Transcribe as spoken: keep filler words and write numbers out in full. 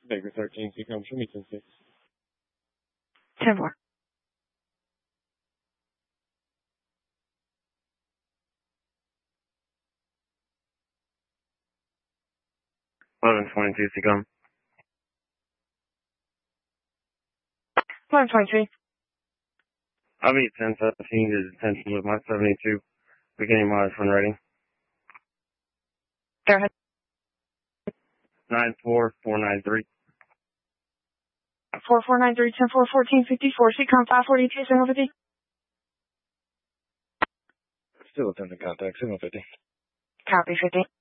Baker thirteen, Seacom, show me ten six. ten four. eleven twenty-two, Seacom. eleven twenty-three. I'll be ten seventeen to detention with my seventy-two. Beginning mileage when ready. Go ahead. nine four four nine three. four four nine three, ten four, fourteen fifty-four, Seacom five forty-two, signal fifty. Still attempting contact, signal fifty. Copy fifty.